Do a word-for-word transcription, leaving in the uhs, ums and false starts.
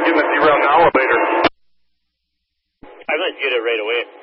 getting a derail now or later? I'm going to get it right away.